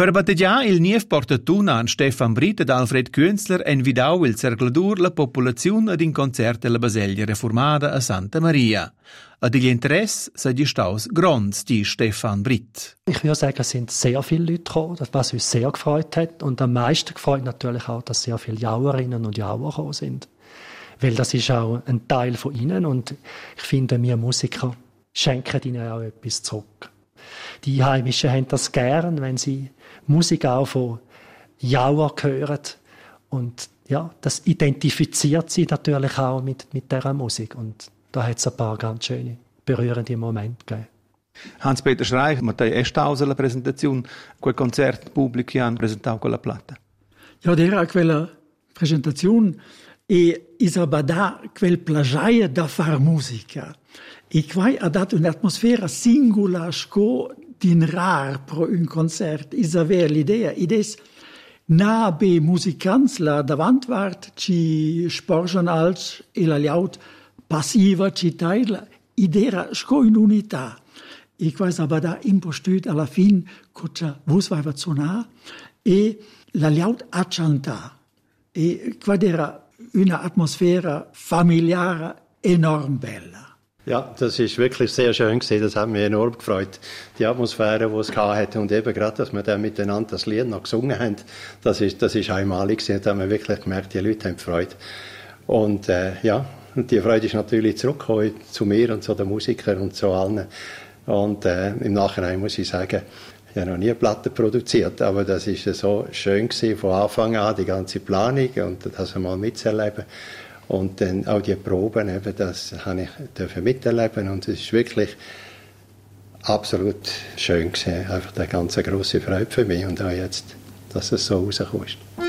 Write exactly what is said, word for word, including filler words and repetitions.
Per batteggiare il niev portatuna an Stefan Britt ed Alfred Künzler en vidau il cercladur la popolazione ad in concert della Baselgia Reformada a Santa Maria. Ad il interesse sei die Staus grons die Stefan Britt. Ich würde sagen, es sind sehr viele Leute gekommen, was uns sehr gefreut hat. Und am meisten gefreut natürlich auch, dass sehr viele Jauerinnen und Jauer gekommen sind. Weil das ist auch ein Teil von ihnen und ich finde, wir Musiker schenken ihnen auch etwas zurück. Die Einheimischen haben das gern, wenn sie Musik auch von Jauer hören. Und ja, das identifiziert sie natürlich auch mit, mit dieser Musik. Und da hat es ein paar ganz schöne, berührende Momente gegeben. Hans-Peter Schreich, Matteo Estauser, la presentazione, quel concerto pubblico che hanno presentato quella platta. Ja, era quella presentazione e isabada quel plagiaia da far musica. E qua ha dato un'atmosfera singola, sco din rar pro un concert. Is aveva l'idea, ides na be musicants la davant vart, ci sporgen als e la liaut passiva ci taila, idera sco in unità. E qua sabada impostut alla fin, cocia vus vaiva zona, e la liaut a canta. E qua era una atmosfera familiare enorm bella. Ja, das ist wirklich sehr schön gewesen. Das hat mich enorm gefreut. Die Atmosphäre, die es hatte und eben gerade, dass wir dann miteinander das Lied noch gesungen haben, das ist, das ist einmalig gewesen. Da haben wir wirklich gemerkt, die Leute haben Freude. Und äh, ja, und die Freude ist natürlich zurückgekommen zu mir und zu den Musikern und zu allen. Und äh, im Nachhinein muss ich sagen, ich habe noch nie Platten produziert, aber das ist so schön gewesen von Anfang an, die ganze Planung und das einmal mitzuerleben. Und dann auch die Proben, eben, das habe ich miterleben und es ist wirklich absolut schön gewesen. Einfach eine ganz grosse Freude für mich und auch jetzt, dass es so rausgekommen ist.